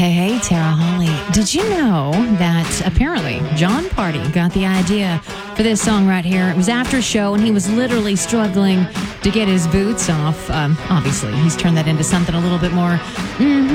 Hey, Tara Holly. Did you know that apparently John Party got the idea for this song right here? It was after a show, and he was literally struggling to get his boots off. Obviously, he's turned that into something a little bit more